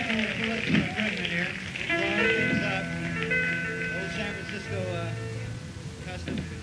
collection equipment here. Blowing things up. Old San Francisco custom.